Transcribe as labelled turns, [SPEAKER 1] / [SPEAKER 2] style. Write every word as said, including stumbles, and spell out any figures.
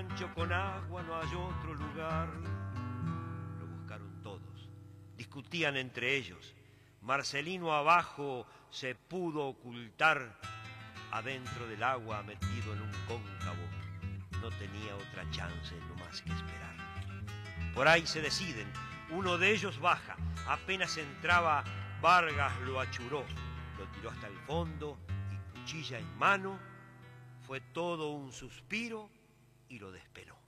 [SPEAKER 1] rancho con agua no hay otro lugar. Lo buscaron todos, discutían entre ellos. Marcelino abajo se pudo ocultar, adentro del agua metido en un cóncavo. No tenía otra chance no más que esperar. Por ahí se deciden, uno de ellos baja, apenas entraba, Vargas lo achuró, lo tiró hasta el fondo y cuchilla en mano, fue todo un suspiro y lo despeló.